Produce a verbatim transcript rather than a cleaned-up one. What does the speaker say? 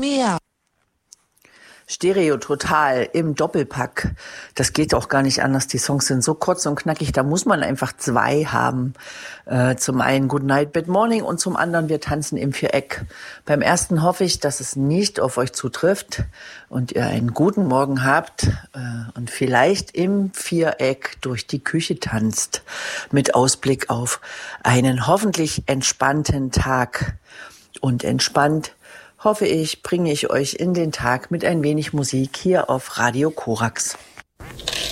mehr. Stereo total im Doppelpack. Das geht auch gar nicht anders. Die Songs sind so kurz und knackig, da muss man einfach zwei haben. Äh, zum einen Good Night, Bad Morning und zum anderen Wir tanzen im Viereck. Beim ersten hoffe ich, dass es nicht auf euch zutrifft und ihr einen guten Morgen habt äh, und vielleicht im Viereck durch die Küche tanzt mit Ausblick auf einen hoffentlich entspannten Tag. Und entspannt hoffe ich, bringe ich euch in den Tag mit ein wenig Musik hier auf Radio Korax.